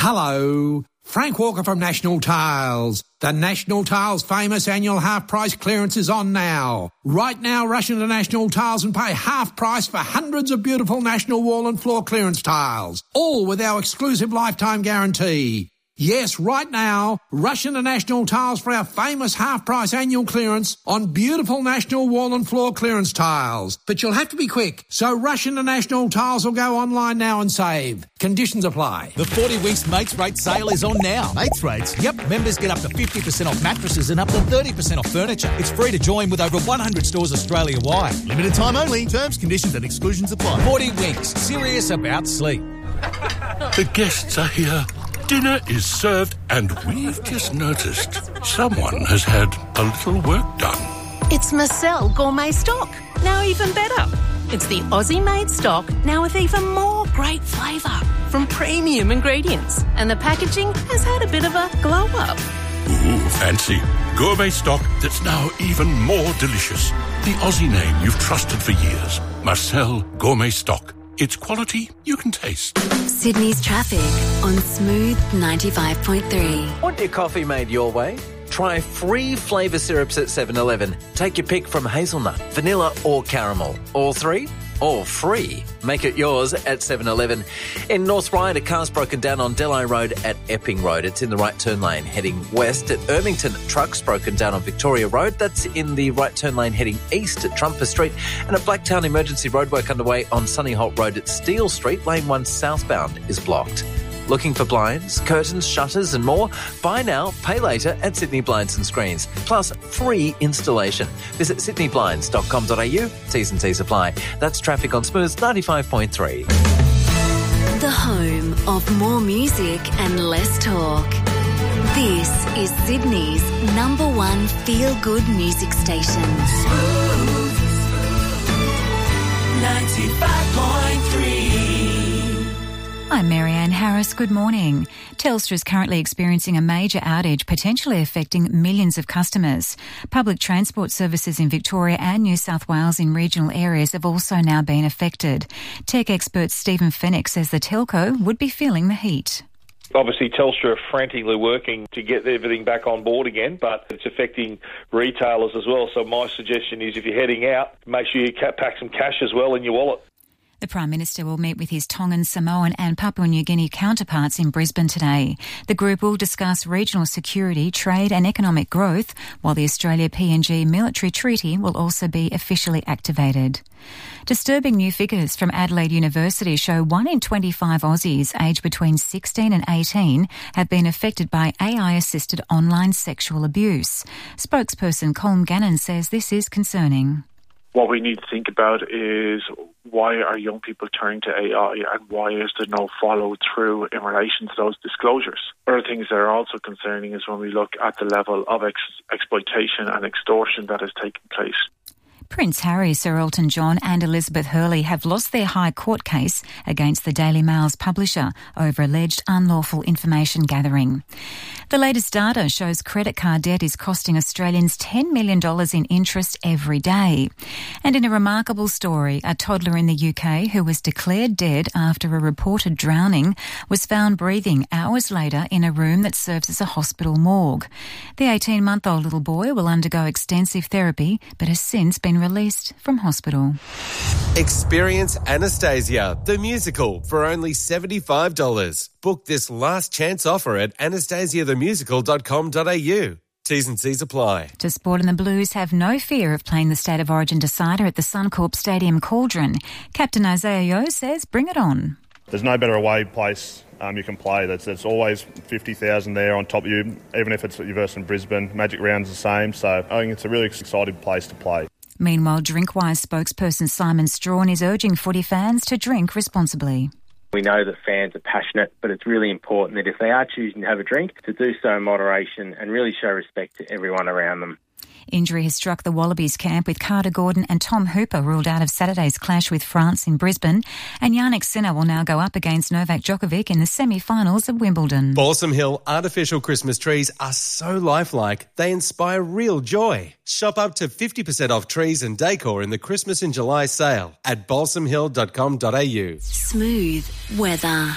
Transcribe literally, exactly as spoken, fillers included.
Hello, Frank Walker from National Tiles. The National Tiles famous annual half-price clearance is on now. Right now, rush into National Tiles and pay half price for hundreds of beautiful National wall and floor clearance tiles, all with our exclusive lifetime guarantee. Yes, right now, rush into National Tiles for our famous half-price annual clearance on beautiful National wall and floor clearance tiles. But you'll have to be quick, so rush into National Tiles or go online now and save. Conditions apply. The forty Winks Mates Rate sale is on now. Mates Rates? Yep, members get up to fifty percent off mattresses and up to thirty percent off furniture. It's free to join with over one hundred stores Australia-wide. Limited time only. Terms, conditions and exclusions apply. forty Winks, serious about sleep. The guests are here. Dinner is served, and we've just noticed someone has had a little work done. It's Marcel Gourmet Stock, now even better. It's the Aussie-made stock, now with even more great flavour from premium ingredients. And the packaging has had a bit of a glow-up. Ooh, fancy. Gourmet stock that's now even more delicious. The Aussie name you've trusted for years. Marcel Gourmet Stock. It's quality you can taste. Sydney's traffic on Smooth ninety-five point three. Want your coffee made your way? Try free flavour syrups at seven eleven. Take your pick from hazelnut, vanilla or caramel. All three? All free. Make it yours at seven eleven. In North Ryde, a car's broken down on Delhi Road at Epping Road. It's in the right turn lane heading west. At Ermington, trucks broken down on Victoria Road. That's in the right turn lane heading east at Trumper Street. And at Blacktown, emergency roadwork underway on Sunny Holt Road at Steele Street. Lane one southbound is blocked. Looking for blinds, curtains, shutters and more? Buy now, pay later at Sydney Blinds and Screens. Plus free installation. Visit sydney blinds dot com dot a u. T's and C's apply. That's traffic on Smooth ninety-five point three. The home of more music and less talk. This is Sydney's number one feel-good music station. Smooth ninety-five point three. I'm Marianne Harris. Good morning. Telstra is currently experiencing a major outage, potentially affecting millions of customers. Public transport services in Victoria and New South Wales in regional areas have also now been affected. Tech expert Stephen Fennick says the telco would be feeling the heat. Obviously, Telstra are frantically working to get everything back on board again, but it's affecting retailers as well. So my suggestion is if you're heading out, make sure you pack some cash as well in your wallet. The Prime Minister will meet with his Tongan, Samoan and Papua New Guinea counterparts in Brisbane today. The group will discuss regional security, trade and economic growth, while the Australia-P N G military treaty will also be officially activated. Disturbing new figures from Adelaide University show one in twenty-five Aussies aged between sixteen and eighteen have been affected by A I-assisted online sexual abuse. Spokesperson Colm Gannon says this is concerning. What we need to think about is why are young people turning to A I and why is there no follow-through in relation to those disclosures? Other things that are also concerning is when we look at the level of ex- exploitation and extortion that has taken place. Prince Harry, Sir Elton John and Elizabeth Hurley have lost their High Court case against the Daily Mail's publisher over alleged unlawful information gathering. The latest data shows credit card debt is costing Australians ten million dollars in interest every day. And in a remarkable story, a toddler in the U K who was declared dead after a reported drowning was found breathing hours later in a room that serves as a hospital morgue. The eighteen-month-old little boy will undergo extensive therapy but has since been released from hospital. Experience Anastasia, the musical, for only seventy-five dollars. Book this last chance offer at anastasia the musical dot com dot a u. T's and C's apply. To sport, and the Blues have no fear of playing the State of Origin decider at the Suncorp Stadium Cauldron. Captain Isaiah Yeo says bring it on. There's no better away place um, you can play. That's, that's always fifty thousand there on top of you, even if it's versus Brisbane. Magic Round's the same, so I think it's a really exciting place to play. Meanwhile, Drinkwise spokesperson Simon Strawn is urging footy fans to drink responsibly. We know that fans are passionate, but it's really important that if they are choosing to have a drink, to do so in moderation and really show respect to everyone around them. Injury has struck the Wallabies camp with Carter Gordon and Tom Hooper ruled out of Saturday's clash with France in Brisbane. And Yannick Sinner will now go up against Novak Djokovic in the semi-finals of Wimbledon. Balsam Hill artificial Christmas trees are so lifelike, they inspire real joy. Shop up to fifty percent off trees and decor in the Christmas in July sale at balsam hill dot com dot a u. Smooth weather.